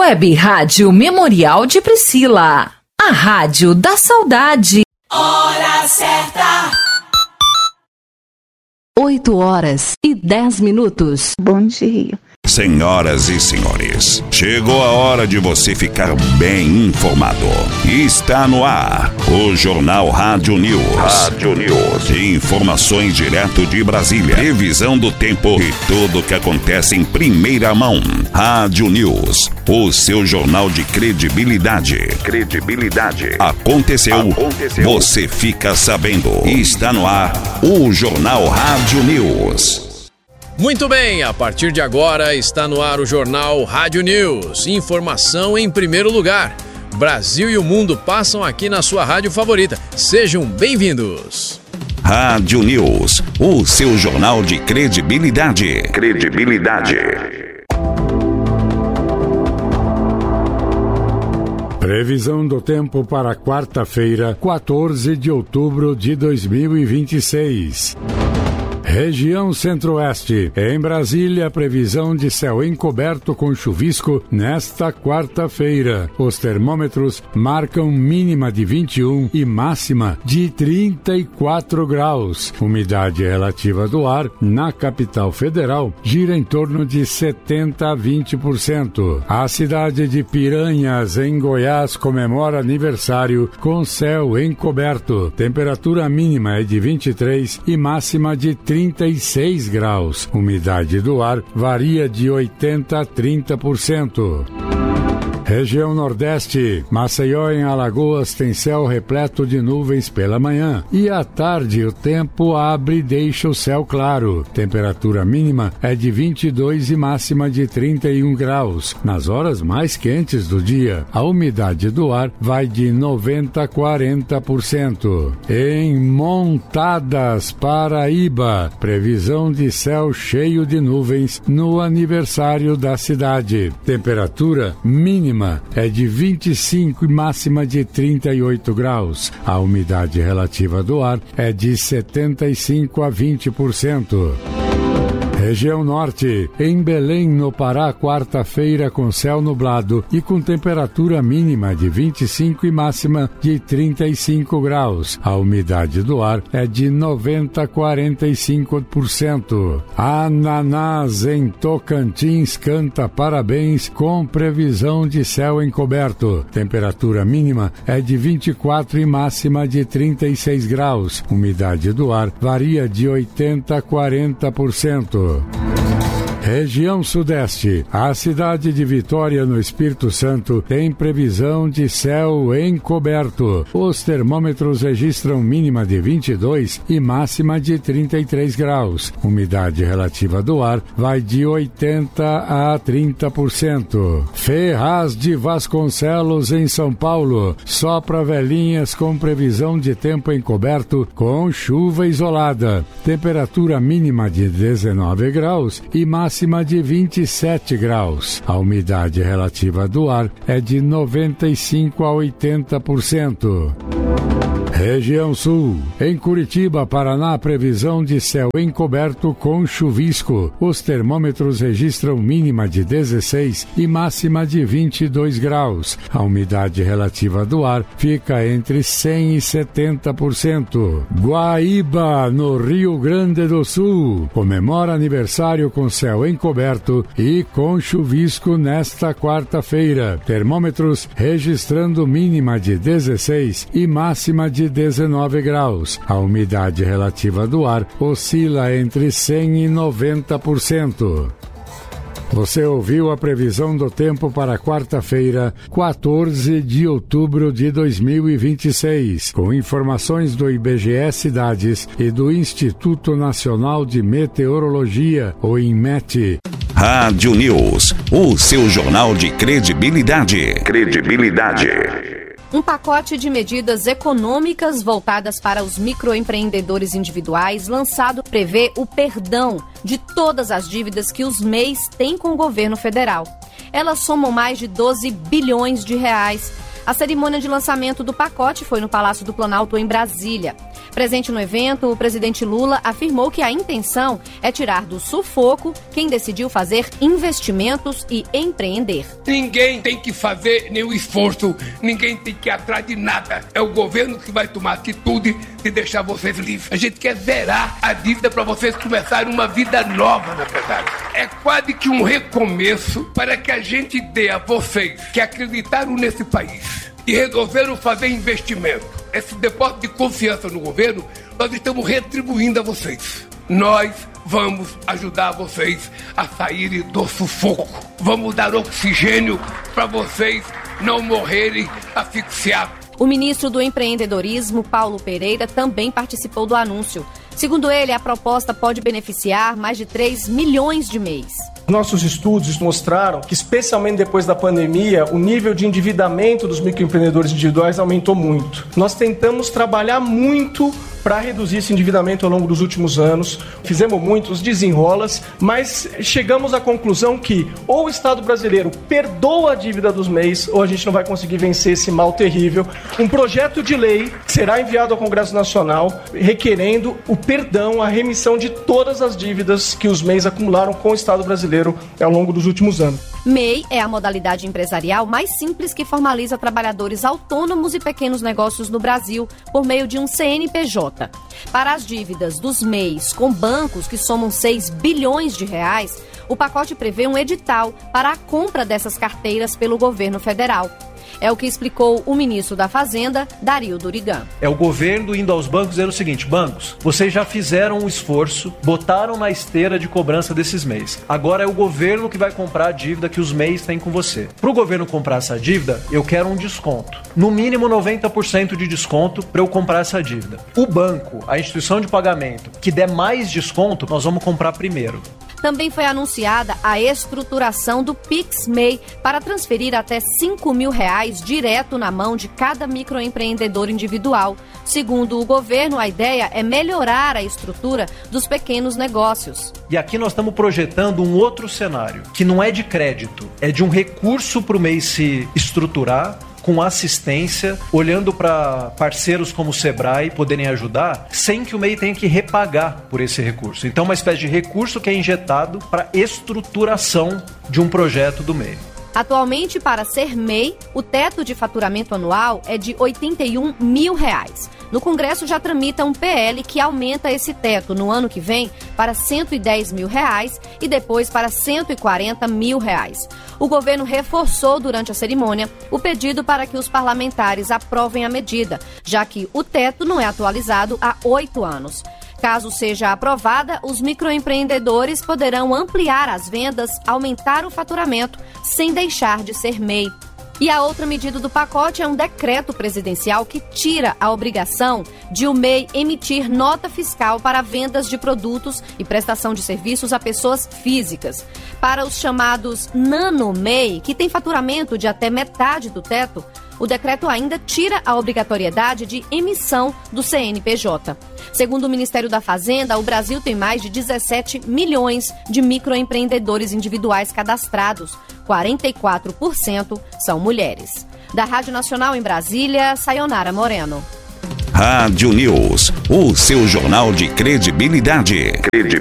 Web Rádio Memorial de Priscila, a rádio da saudade. Hora certa. 8h10. Bom dia. Senhoras e senhores, chegou a hora de você ficar bem informado. Está no ar o Jornal Rádio News. Rádio News. Informações direto de Brasília. Previsão do tempo e tudo o que acontece em primeira mão. Rádio News, o seu jornal de credibilidade. Aconteceu. Você fica sabendo. Está no ar o Jornal Rádio News. Muito bem, a partir de agora está no ar o Jornal Rádio News. Informação em primeiro lugar. Brasil e o mundo passam aqui na sua rádio favorita. Sejam bem-vindos. Rádio News, o seu jornal de credibilidade. Previsão do tempo para quarta-feira, 14 de outubro de 2026. Região Centro-Oeste. Em Brasília, previsão de céu encoberto com chuvisco nesta quarta-feira. Os termômetros marcam mínima de 21 e máxima de 34 graus. Umidade relativa do ar na capital federal gira em torno de 70% a 20%. A cidade de Piranhas, em Goiás, comemora aniversário com céu encoberto. Temperatura mínima é de 23 e máxima de 36 graus. Umidade do ar varia de 80% a 30%. Região Nordeste. Maceió, em Alagoas, tem céu repleto de nuvens pela manhã. E à tarde o tempo abre e deixa o céu claro. Temperatura mínima é de 22 e máxima de 31 graus. Nas horas mais quentes do dia, a umidade do ar vai de 90% a 40%. Em Montadas, Paraíba, previsão de céu cheio de nuvens no aniversário da cidade. Temperatura mínima é de 25 e máxima de 38 graus. A umidade relativa do ar é de 75% a 20%. Região Norte. Em Belém, no Pará, quarta-feira com céu nublado e com temperatura mínima de 25 e máxima de 35 graus. A umidade do ar é de 90% a 45%. Ananás, em Tocantins, canta parabéns com previsão de céu encoberto. Temperatura mínima é de 24 e máxima de 36 graus. Umidade do ar varia de 80% a 40%. Região Sudeste. A cidade de Vitória, no Espírito Santo, tem previsão de céu encoberto. Os termômetros registram mínima de 22 e máxima de 33 graus. Umidade relativa do ar vai de 80% a 30%. Ferraz de Vasconcelos, em São Paulo, sopra velhinhas com previsão de tempo encoberto com chuva isolada. Temperatura mínima de 19 graus e máxima de 27 graus. A umidade relativa do ar é de 95% a 80%. Região Sul. Em Curitiba, Paraná, previsão de céu encoberto com chuvisco. Os termômetros registram mínima de 16 e máxima de 22 graus. A umidade relativa do ar fica entre 100% e 70%. Guaíba, no Rio Grande do Sul, comemora aniversário com céu encoberto e com chuvisco nesta quarta-feira. Termômetros registrando mínima de 16 e máxima de 19 graus. A umidade relativa do ar oscila entre 100% e 90%. Você ouviu a previsão do tempo para quarta-feira, 14 de outubro de 2026, com informações do IBGE Cidades e do Instituto Nacional de Meteorologia, o INMET. Rádio News, o seu jornal de credibilidade. Um pacote de medidas econômicas voltadas para os microempreendedores individuais lançado prevê o perdão de todas as dívidas que os MEIs têm com o governo federal. Elas somam mais de 12 bilhões de reais. A cerimônia de lançamento do pacote foi no Palácio do Planalto, em Brasília. Presente no evento, o presidente Lula afirmou que a intenção é tirar do sufoco quem decidiu fazer investimentos e empreender. Ninguém tem que fazer nenhum esforço, ninguém tem que ir atrás de nada. É o governo que vai tomar atitude de deixar vocês livres. A gente quer zerar a dívida para vocês começarem uma vida nova, na verdade. É quase que um recomeço para que a gente dê a vocês que acreditaram nesse país e resolveram fazer investimento. Esse depósito de confiança no governo, nós estamos retribuindo a vocês. Nós vamos ajudar vocês a saírem do sufoco. Vamos dar oxigênio para vocês não morrerem asfixiados. O ministro do Empreendedorismo, Paulo Pereira, também participou do anúncio. Segundo ele, a proposta pode beneficiar mais de 3 milhões de MEIs. Nossos estudos mostraram que, especialmente depois da pandemia, o nível de endividamento dos microempreendedores individuais aumentou muito. Nós tentamos trabalhar muito para reduzir esse endividamento ao longo dos últimos anos. Fizemos muitos desenrolas, mas chegamos à conclusão que ou o Estado brasileiro perdoa a dívida dos MEIs ou a gente não vai conseguir vencer esse mal terrível. Um projeto de lei será enviado ao Congresso Nacional requerendo o perdão, a remissão de todas as dívidas que os MEIs acumularam com o Estado brasileiro ao longo dos últimos anos. MEI é a modalidade empresarial mais simples que formaliza trabalhadores autônomos e pequenos negócios no Brasil por meio de um CNPJ. Para as dívidas dos MEIs com bancos que somam 6 bilhões de reais, o pacote prevê um edital para a compra dessas carteiras pelo governo federal. É o que explicou o ministro da Fazenda, Dario Durigan. É o governo indo aos bancos dizendo o seguinte: bancos, vocês já fizeram um esforço, botaram na esteira de cobrança desses MEIs. Agora é o governo que vai comprar a dívida que os MEIs têm com você. Para o governo comprar essa dívida, eu quero um desconto. No mínimo 90% de desconto para eu comprar essa dívida. O banco, a instituição de pagamento, que der mais desconto, nós vamos comprar primeiro. Também foi anunciada a estruturação do PicMEI para transferir até R$5.000 direto na mão de cada microempreendedor individual. Segundo o governo, a ideia é melhorar a estrutura dos pequenos negócios. E aqui nós estamos projetando um outro cenário, que não é de crédito, é de um recurso para o MEI se estruturar, com assistência, olhando para parceiros como o Sebrae poderem ajudar, sem que o MEI tenha que repagar por esse recurso. Então, uma espécie de recurso que é injetado para estruturação de um projeto do MEI. Atualmente, para ser MEI, o teto de faturamento anual é de R$81 mil. No Congresso já tramita um PL que aumenta esse teto no ano que vem para R$110 mil e depois para R$140 mil. O governo reforçou durante a cerimônia o pedido para que os parlamentares aprovem a medida, já que o teto não é atualizado há 8 anos. Caso seja aprovada, os microempreendedores poderão ampliar as vendas, aumentar o faturamento, sem deixar de ser MEI. E a outra medida do pacote é um decreto presidencial que tira a obrigação de o MEI emitir nota fiscal para vendas de produtos e prestação de serviços a pessoas físicas. Para os chamados nano-MEI, que tem faturamento de até metade do teto, o decreto ainda tira a obrigatoriedade de emissão do CNPJ. Segundo o Ministério da Fazenda, o Brasil tem mais de 17 milhões de microempreendedores individuais cadastrados. 44% são mulheres. Da Rádio Nacional em Brasília, Sayonara Moreno. Rádio News, o seu jornal de credibilidade.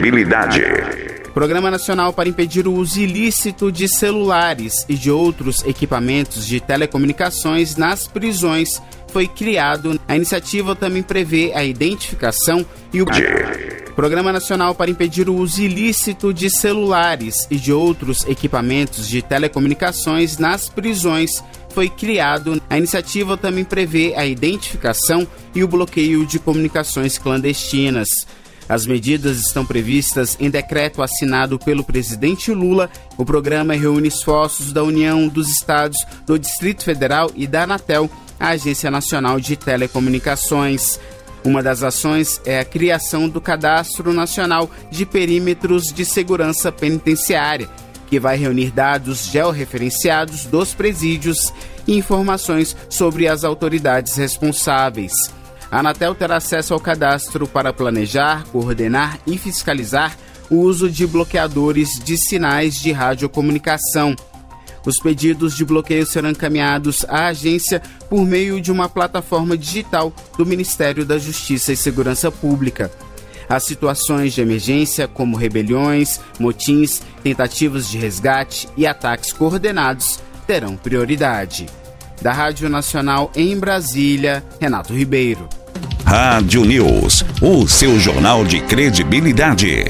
Programa Nacional para impedir o uso ilícito de celulares e de outros equipamentos de telecomunicações nas prisões foi criado. A iniciativa também prevê a identificação e o Programa Nacional para impedir o uso ilícito de celulares e de outros equipamentos de telecomunicações nas prisões foi criado. A iniciativa também prevê a identificação e o bloqueio de comunicações clandestinas. As medidas estão previstas em decreto assinado pelo presidente Lula. O programa reúne esforços da União dos Estados, do Distrito Federal e da Anatel, a Agência Nacional de Telecomunicações. Uma das ações é a criação do Cadastro Nacional de Perímetros de Segurança Penitenciária, que vai reunir dados georreferenciados dos presídios e informações sobre as autoridades responsáveis. A Anatel terá acesso ao cadastro para planejar, coordenar e fiscalizar o uso de bloqueadores de sinais de radiocomunicação. Os pedidos de bloqueio serão encaminhados à agência por meio de uma plataforma digital do Ministério da Justiça e Segurança Pública. As situações de emergência, como rebeliões, motins, tentativas de resgate e ataques coordenados, terão prioridade. Da Rádio Nacional em Brasília, Renato Ribeiro. Rádio News, o seu jornal de credibilidade.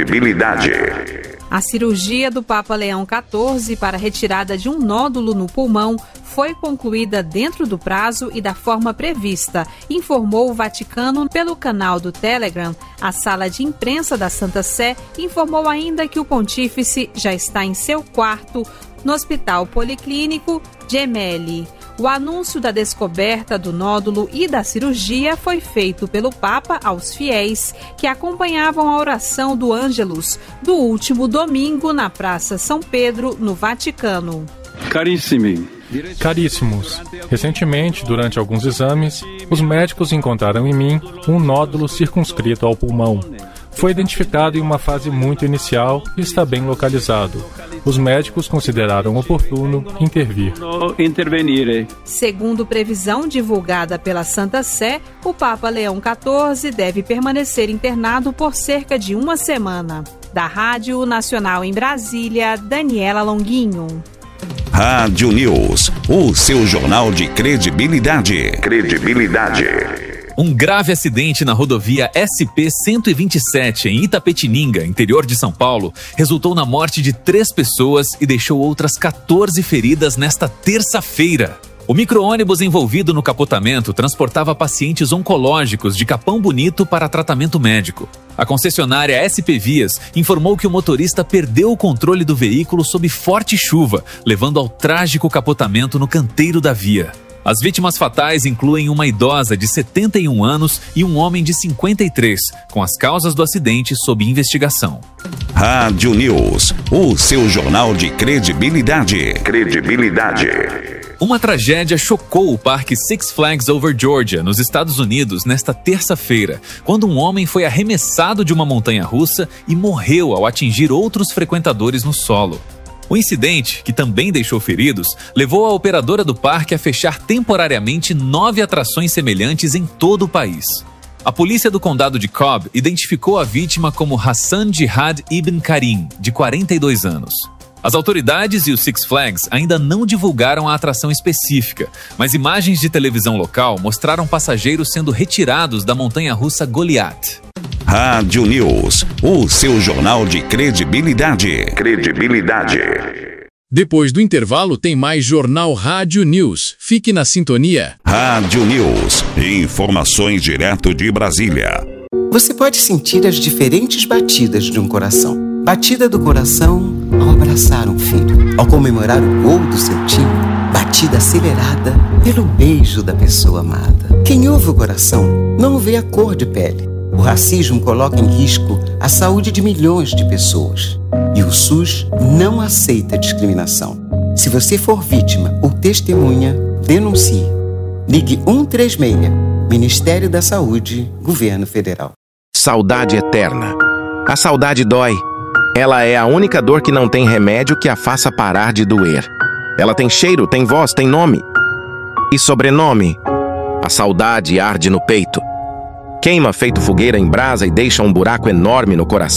A cirurgia do Papa Leão XIV para retirada de um nódulo no pulmão foi concluída dentro do prazo e da forma prevista, informou o Vaticano pelo canal do Telegram. A sala de imprensa da Santa Sé informou ainda que o pontífice já está em seu quarto no Hospital Policlínico Gemelli. O anúncio da descoberta do nódulo e da cirurgia foi feito pelo Papa aos fiéis que acompanhavam a oração do Ângelus do último domingo na Praça São Pedro, no Vaticano. Caríssimos, recentemente, durante alguns exames, os médicos encontraram em mim um nódulo circunscrito ao pulmão. Foi identificado em uma fase muito inicial e está bem localizado. Os médicos consideraram oportuno intervir. Segundo previsão divulgada pela Santa Sé, o Papa Leão XIV deve permanecer internado por cerca de uma semana. Da Rádio Nacional em Brasília, Daniela Longuinho. Rádio News, o seu jornal de credibilidade. Um grave acidente na rodovia SP-127 em Itapetininga, interior de São Paulo, resultou na morte de 3 pessoas e deixou outras 14 feridas nesta terça-feira. O micro-ônibus envolvido no capotamento transportava pacientes oncológicos de Capão Bonito para tratamento médico. A concessionária SP Vias informou que o motorista perdeu o controle do veículo sob forte chuva, levando ao trágico capotamento no canteiro da via. As vítimas fatais incluem uma idosa de 71 anos e um homem de 53, com as causas do acidente sob investigação. Rádio News, o seu jornal de credibilidade. Uma tragédia chocou o parque Six Flags Over Georgia, nos Estados Unidos, nesta terça-feira, quando um homem foi arremessado de uma montanha-russa e morreu ao atingir outros frequentadores no solo. O incidente, que também deixou feridos, levou a operadora do parque a fechar temporariamente 9 atrações semelhantes em todo o país. A polícia do condado de Cobb identificou a vítima como Hassan Jihad Ibn Karim, de 42 anos. As autoridades e o Six Flags ainda não divulgaram a atração específica, mas imagens de televisão local mostraram passageiros sendo retirados da montanha-russa Goliath. Rádio News, o seu jornal de credibilidade. Depois do intervalo tem mais Jornal Rádio News. Fique na sintonia. Rádio News, informações direto de Brasília. Você pode sentir as diferentes batidas de um coração. Batida do coração ao abraçar um filho, ao comemorar o gol do seu time. Batida acelerada pelo beijo da pessoa amada. Quem ouve o coração não vê a cor de pele. O racismo coloca em risco a saúde de milhões de pessoas. E o SUS não aceita discriminação. Se você for vítima ou testemunha, denuncie. Ligue 136, Ministério da Saúde, Governo Federal. Saudade eterna. A saudade dói. Ela é a única dor que não tem remédio que a faça parar de doer. Ela tem cheiro, tem voz, tem nome. E sobrenome. A saudade arde no peito. Queima feito fogueira em brasa e deixa um buraco enorme no coração.